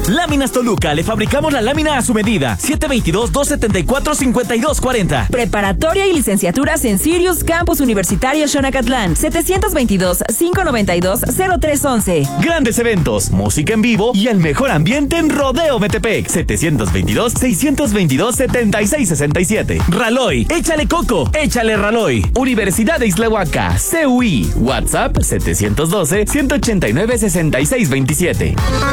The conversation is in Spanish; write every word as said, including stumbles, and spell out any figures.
Láminas Toluca, le fabricamos la lámina a su medida. siete dos dos, dos siete cuatro, cinco dos cuatro cero. Preparatoria y licenciaturas en Sirius Campus Universitario Xonacatlán. setecientos veintidós, quinientos noventa y dos, cero tres once. Grandes eventos, música en vivo y el mejor ambiente en Rodeo Metepec. setecientos veintidós, seiscientos veintidós, setenta y seis sesenta y siete. Raloy, échale coco, échale Raloy. Universidad de Islahuaca, C U I. WhatsApp setecientos doce, ciento ochenta y nueve, sesenta y seis veintisiete.